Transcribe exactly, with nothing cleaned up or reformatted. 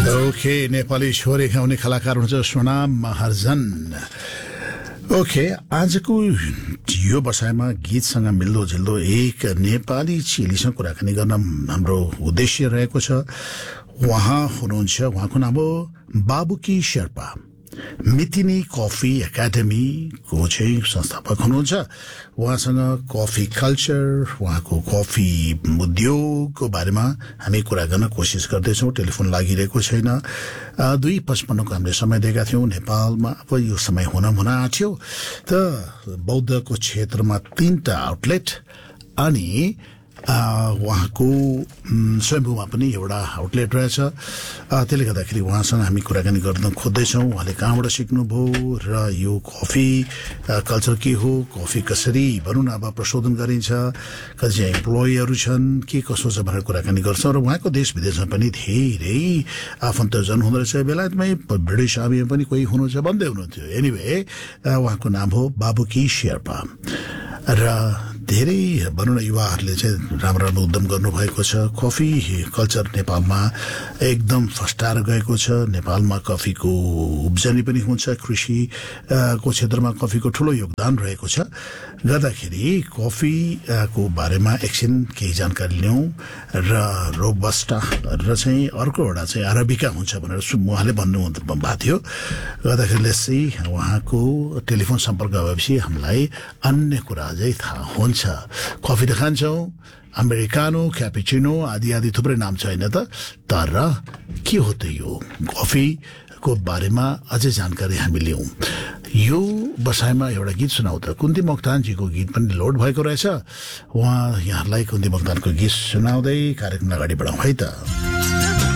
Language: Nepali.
ओके नेपाली छोरी गाउने कलाकार हुन्छ सोनाम महर्जन। ओके आजको यो बसाइमा गीतसँग मिल्दो जिल्दो एक नेपाली चेलीसँग कुराकानी गर्न हाम्रो उद्देश्य रहेको छ। उहाँ हुनुहुन्छ, उहाँको नाम हो बाबुकी शेर्पा। मितिनी कफी एकाडेमी को चाहिँ संस्थापक हुनुहुन्छ। उहाँसँग कफी कल्चर, उहाँको कफी उद्योगको बारेमा हामी कुरा गर्न कोसिस गर्दैछौँ। टेलिफोन लागिरहेको छैन। दुई पचपन्नको हामीले समय दिएका थियौँ। नेपालमा अब यो समय हुन हुन आँट्यो त बौद्धको क्षेत्रमा तीनटा आउटलेट अनि उहाँको स्वयम्भूमा पनि एउटा आउटलेट रहेछ। त्यसले गर्दाखेरि उहाँसँग हामी कुराकानी गर्न खोज्दैछौँ। उहाँले कहाँबाट सिक्नुभयो र यो कफी कल्चर के हो, कफी कसरी भनौँ न अब प्रशोधन गरिन्छ, कति चाहिँ इम्प्लोइहरू छन्, के कसो छ भनेर कुराकानी गर्छौँ। र उहाँको देश विदेशमा पनि धेरै आफन्तजन हुँदो रहेछ। बेलायतमै ब्रिटिस आर्मीमा पनि कोही हुनुहुन्छ भन्दै हुनुहुन्थ्यो। एनिवे उहाँको नाम हो बाबुकी शेर्पा र धेरै भनौँ न युवाहरूले चाहिँ राम्रो राम्रो उद्यम गर्नुभएको छ। कफी कल्चर नेपालमा एकदम फस्टाएर गएको छ। नेपालमा कफीको उब्जनी पनि हुन्छ। कृषि को क्षेत्रमा कफीको ठुलो योगदान रहेको छ। गर्दाखेरि कफीको बारेमा एकछिन केही जानकारी लिउँ र रोबस्टा र चाहिँ अर्को एउटा चाहिँ अरबिका हुन्छ भनेर उहाँले भन्नु भएको थियो। गर्दाखेरि चाहिँ उहाँको टेलिफोन सम्पर्क भएपछि हामीलाई अन्य कुरा चाहिँ थाहा हुन्छ। कफी त खान्छौँ, अमेरिकानो, क्यापुचिनो आदि आदि थुप्रै नाम छैन त, तर के हो त यो कफीको बारेमा अझै जानकारी हामी लिउँ। यो बसाइमा एउटा गीत सुनाउ त। कुन्ती मोक्तानजीको गीत पनि लोड भएको रहेछ। उहाँ यहाँहरूलाई कुन्ती मोक्तानको गीत सुनाउँदै कार्यक्रम अगाडि बढाउँ है त।